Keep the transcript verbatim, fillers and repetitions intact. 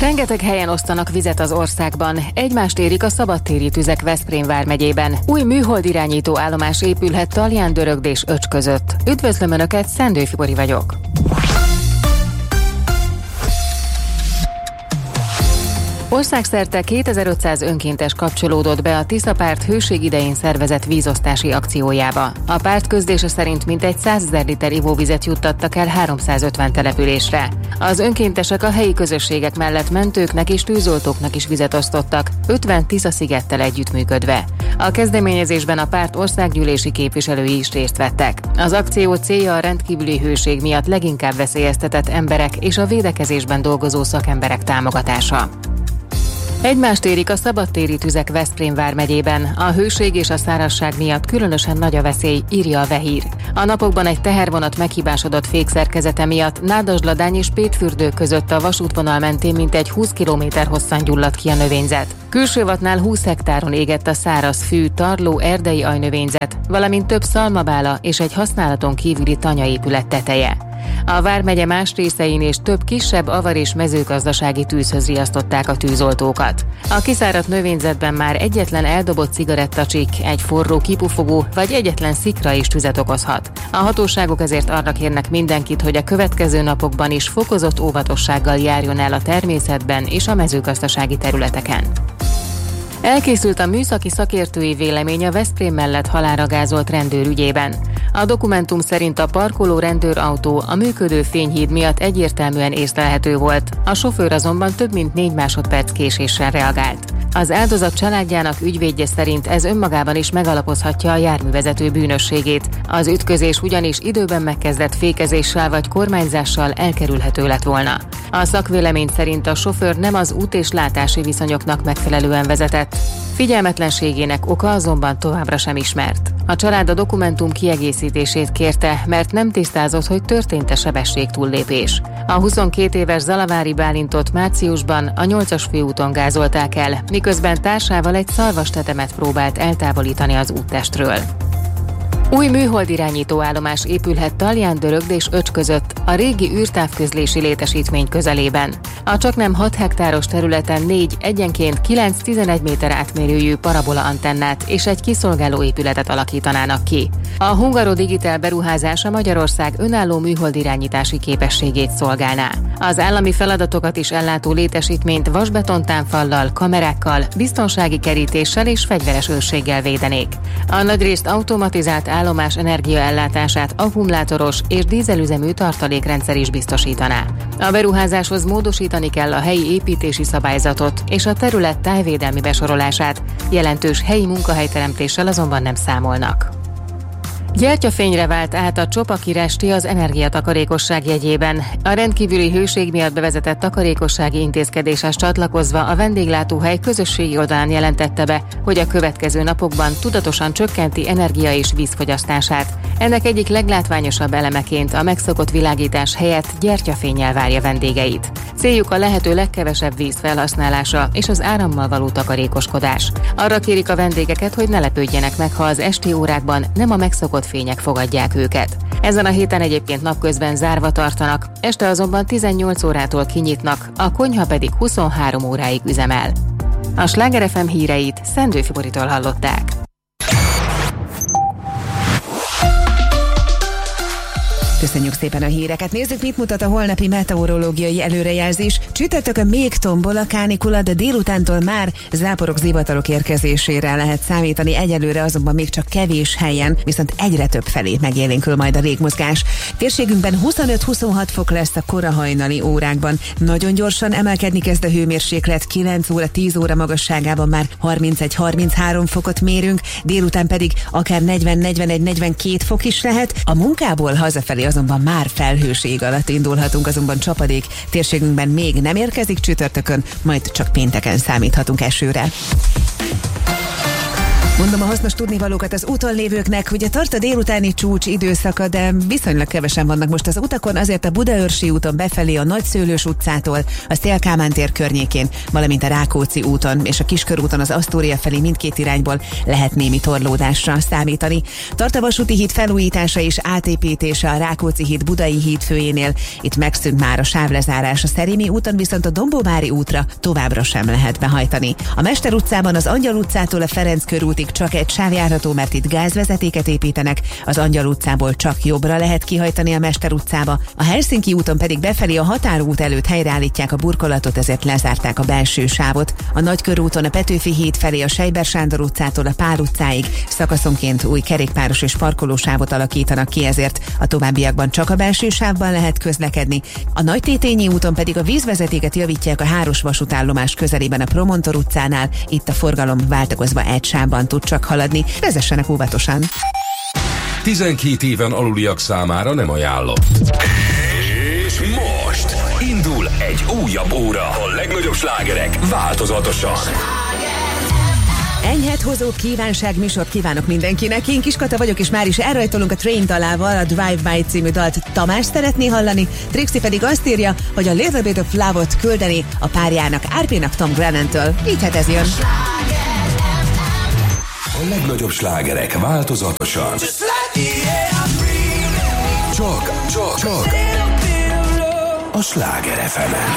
Rengeteg helyen osztanak vizet az országban, egymást érik a szabadtéri tüzek Veszprém vármegyében. Új műholdirányító állomás épülhet Tallyán-Dörögd és Öcs között. Üdvözlöm Önöket, Szendő Fibori vagyok. Országszerte kétezer-ötszáz önkéntes kapcsolódott be a Tisza párt hőség idején szervezett vízosztási akciójába. A párt közlése szerint mintegy százezer liter ivóvizet juttattak el háromszázötven településre. Az önkéntesek a helyi közösségek mellett mentőknek és tűzoltóknak is vizet osztottak, ötven Tisza-szigettel együttműködve. A kezdeményezésben a párt országgyűlési képviselői is részt vettek. Az akció célja a rendkívüli hőség miatt leginkább veszélyeztetett emberek és a védekezésben dolgozó szakemberek támogatása. Egymást érik a szabadtéri tüzek Veszprém vármegyében. A hőség és a szárazság miatt különösen nagy a veszély, írja a Vehír. A napokban egy tehervonat meghibásodott fékszerkezete miatt Nádasdladány és Pétfürdő között a vasútvonal mentén mintegy húsz kilométer hosszan gyulladt ki a növényzet. Külsővatnál húsz hektáron égett a száraz fű, tarló, erdei ajnövényzet, valamint több szalmabála és egy használaton kívüli tanyaépület teteje. A vármegye más részein és több kisebb avar- és mezőgazdasági tűzhöz riasztották a tűzoltókat. A kiszáradt növényzetben már egyetlen eldobott cigarettacsik, egy forró kipufogó vagy egyetlen szikra is tüzet okozhat. A hatóságok ezért arra kérnek mindenkit, hogy a következő napokban is fokozott óvatossággal járjon el a természetben és a mezőgazdasági területeken. Elkészült a műszaki szakértői vélemény a Veszprém mellett halálra gázolt rendőr ügyében. A dokumentum szerint a parkoló rendőrautó a működő fényhíd miatt egyértelműen észlelhető volt, a sofőr azonban több mint négy másodperc késéssel reagált. Az áldozat családjának ügyvédje szerint ez önmagában is megalapozhatja a járművezető bűnösségét. Az ütközés ugyanis időben megkezdett fékezéssel vagy kormányzással elkerülhető lett volna. A szakvélemény szerint a sofőr nem az út- és látási viszonyoknak megfelelően vezetett. Figyelmetlenségének oka azonban továbbra sem ismert. A család a dokumentum kiegészítését kérte, mert nem tisztázott, hogy történt-e sebességtúllépés. A huszonkét éves Zalavári Bálintot márciusban a nyolcas főúton gázolták el, miközben társával egy szarvastetemet próbált eltávolítani az úttestről. Új műholdirányító állomás épülhet Tallyán-Dörögd és Öcs között, a régi űrtávközlési létesítmény közelében. A csaknem hat hektáros területen négy, egyenként kilenc-tizenegy méter átmérőjű parabola antennát és egy kiszolgáló épületet alakítanának ki. A Hungaro Digital beruházása Magyarország önálló műholdirányítási képességét szolgálná. Az állami feladatokat is ellátó létesítményt vasbetontánfallal, kamerákkal, biztonsági kerítéssel és fegyveres őrséggel védenék. A nagyrészt automatizált állomás energiaellátását akkumulátoros és dízelüzemű tartalékrendszer is biztosítaná. A beruházáshoz módosítani kell a helyi építési szabályzatot és a terület tájvédelmi besorolását, jelentős helyi munkahelyteremtéssel azonban nem számolnak. Gyertyafényre vált át a Csopaki Resti az energiatakarékosság jegyében. A rendkívüli hőség miatt bevezetett takarékossági intézkedéshez csatlakozva a vendéglátóhely közösségi oldalán jelentette be, hogy a következő napokban tudatosan csökkenti energia és vízfogyasztását. Ennek egyik leglátványosabb elemeként a megszokott világítás helyett gyertyafénnyel várja vendégeit. Céljuk a lehető legkevesebb víz felhasználása és az árammal való takarékoskodás. Arra kérik a vendégeket, hogy ne lepődjenek meg, ha az esti órákban nem a megszokott fények fogadják őket. Ezen a héten egyébként napközben zárva tartanak, este azonban tizennyolc órától kinyitnak, a konyha pedig huszonhárom óráig üzemel. A Sláger ef em híreit Szendő Fiboritól hallották. Köszönjük szépen a híreket. Nézzük, mit mutat a holnapi meteorológiai előrejelzés. Csütörtökön még tombol a kánikula, de délutántól már záporok, zivatarok érkezésére lehet számítani. Egyelőre azonban még csak kevés helyen, viszont egyre több felé megélénkül majd a légmozgás. Térségünkben huszonöt-huszonhat fok lesz a kora hajnali órákban. Nagyon gyorsan emelkedni kezd a hőmérséklet, kilenc óra, tíz óra magasságában már harmincegy-harminchárom fokot mérünk, délután pedig akár negyven-negyvenegy-negyvenkét fok is lehet. A munkából hazafelé azonban már felhőség alatt indulhatunk, azonban csapadék térségünkben még nem érkezik csütörtökön, majd csak pénteken számíthatunk esőre. Mondom a hasznos tudnivalókat az úton lévőknek, ugye tart a délutáni csúcs időszaka, de viszonylag kevesen vannak most az utakon, azért a Budaörsi úton befelé a Nagyszőlős utcától, a Széll Kálmán tér környékén, valamint a Rákóczi úton és a Kiskörúton az Asztória felé mindkét irányból lehet némi torlódásra számítani. Tart a vasúti híd felújítása és átépítése a Rákóczi híd Budai híd főjénél, itt megszűnt már a sávlezárás, a Szerémi úton viszont a Dombóvári útra továbbra sem lehet behajtani. A Mester utcában az Angyal utcától a Ferenc körútig csak egy sáv járható, mert itt gázvezetéket építenek, az Angyal utcából csak jobbra lehet kihajtani a Mester utcába, a Helsinki úton pedig befelé a Határút előtt helyreállítják a burkolatot, ezért lezárták a belső sávot. A Nagykörúton a Petőfi híd felé a Sejber Sándor utcától a Pál utcáig szakaszonként új kerékpáros és parkolósávot alakítanak ki, ezért a továbbiakban csak a belső sávban lehet közlekedni. A Nagytétényi úton pedig a vízvezetéket javítják a Háros vasútállomás közelében a Promontor utcánál, itt a forgalom váltakozva egy sávban tud csak haladni. Vezessenek óvatosan! tizenkét éven aluliak számára nem ajánlott. És most indul egy újabb óra. A legnagyobb slágerek változatosan. Enyhet hozó kívánság műsort kívánok mindenkinek. Én Kis Kata vagyok, és már is elrajtolunk a Train dalával, a Drive By című dalt Tamás szeretné hallani, Trixie pedig azt írja, hogy a Little Bit of Love-ot küldeni a párjának, Árpénak, Tom Grennan-től. Így hát ez jön. A legnagyobb slágerek változatosan. Csak, csak, csak a Sláger ef emen.